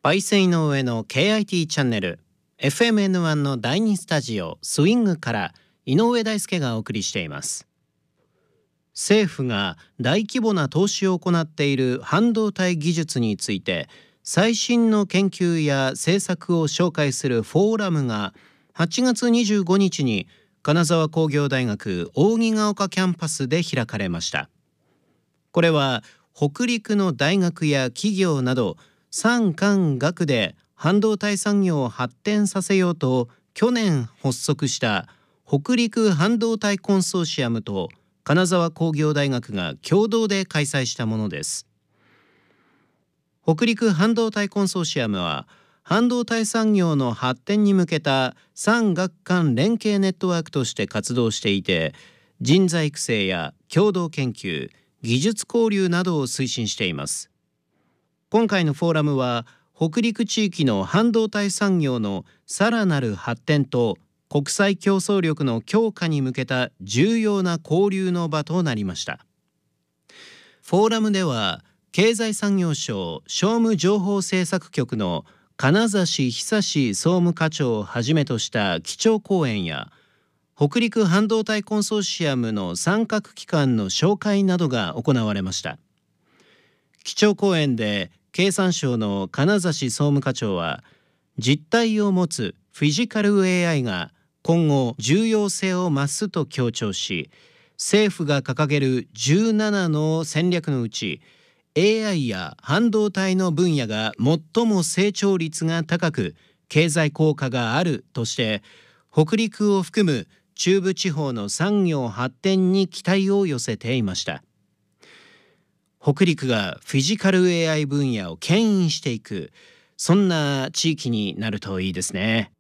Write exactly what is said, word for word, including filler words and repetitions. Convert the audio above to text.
パイセン井上の ケーアイティー チャンネル エフエムエヌワン のだいにスタジオスイングから井上大輔がお送りしています。政府が大規模な投資を行っている半導体技術について最新の研究や政策を紹介するフォーラムがはちがつにじゅうごにちに金沢工業大学扇ヶ丘キャンパスで開かれました。これは北陸の大学や企業など産官学で半導体産業を発展させようと去年発足した北陸半導体コンソーシアムと金沢工業大学が共同で開催したものです。北陸半導体コンソーシアムは半導体産業の発展に向けた産学官連携ネットワークとして活動していて、人材育成や共同研究、技術交流などを推進しています。今回のフォーラムは北陸地域の半導体産業のさらなる発展と国際競争力の強化に向けた重要な交流の場となりました。フォーラムでは経済産業省商務情報政策局の金指久総務課長をはじめとした基調講演や北陸半導体コンソーシアムの参画機関の紹介などが行われました。基調講演で経産省の金指総務課長は、実体を持つフィジカル エーアイ が今後重要性を増すと強調し、政府が掲げるじゅうななの戦略のうち エーアイ や半導体の分野が最も成長率が高く経済効果があるとして、北陸を含む中部地方の産業発展に期待を寄せていました。北陸がフィジカル エーアイ 分野を牽引していく、そんな地域になるといいですね。